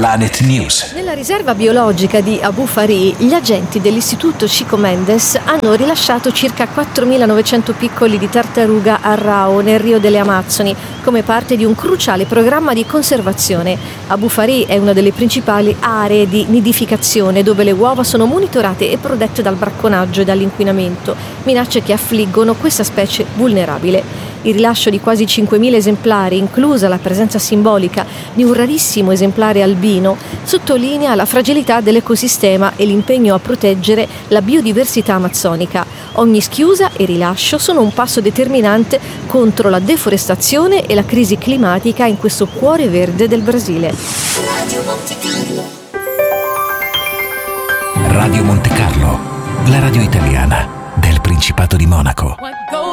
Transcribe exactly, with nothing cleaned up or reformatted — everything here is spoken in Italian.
Planet News. Nella riserva biologica di Abu Fari, gli agenti dell'Istituto Chico Mendes hanno rilasciato circa quattromilanovecento piccoli di tartaruga arrao nel Rio delle Amazzoni, come parte di un cruciale programma di conservazione. Abu Fari è una delle principali aree di nidificazione dove le uova sono monitorate e protette dal bracconaggio e dall'inquinamento, minacce che affliggono questa specie vulnerabile. Il rilascio di quasi cinquemila esemplari, inclusa la presenza simbolica di un rarissimo esemplare albino, sottolinea la fragilità dell'ecosistema e l'impegno a proteggere la biodiversità amazzonica. Ogni schiusa e rilascio sono un passo determinante contro la deforestazione e la crisi climatica in questo cuore verde del Brasile. Radio Monte Carlo. Radio Monte Carlo, la radio italiana del Principato di Monaco.